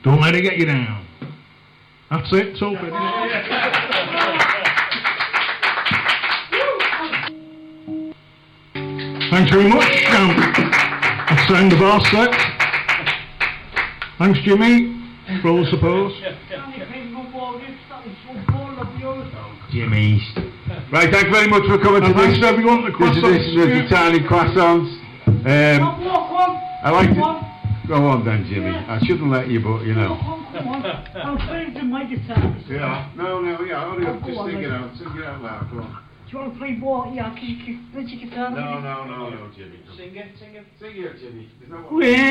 Don't let it get you down. That's it, so finished. Thanks very much. That's the end of our set. Thanks, Jimmy, for all the support. Jimmy. Right, thanks very much for coming to thanks this. to everyone. This edition of the Tiny Croissants. I like to... Go on then, Jimmy. I shouldn't let you, but you know. Come on. I'm playing to my guitar. Yeah. No, yeah, hurry up. Just sing it out. Sing it out loud. Go on. Do you want to play ball? Yeah, can you play your guitar? No, Jimmy. Sing it. Sing it, Jimmy. There's no